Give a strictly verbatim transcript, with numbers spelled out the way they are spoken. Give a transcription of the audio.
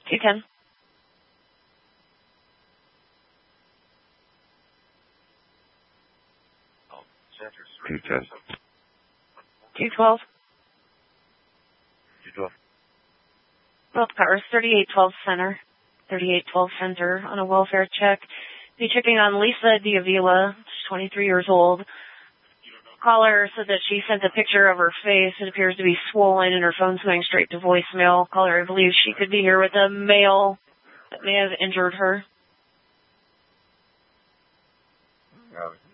two ten. two ten. two twelve. two twelve. North Powers, thirty-eight twelve Center. thirty-eight twelve Center on a welfare check. Be checking on Lisa Diavila, she's twenty-three years old. Caller said that she sent a picture of her face. It appears to be swollen and her phone's going straight to voicemail. Caller, I believe she could be here with a male that may have injured her. Yeah.